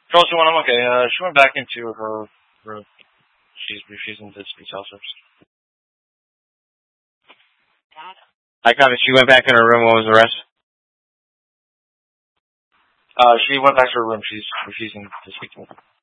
Control 2-1, I'm okay. She went back into her room. She's refusing to speak to officers. I copy. She went back in her room. What was the rest? She went back to her room. She's refusing to speak to me.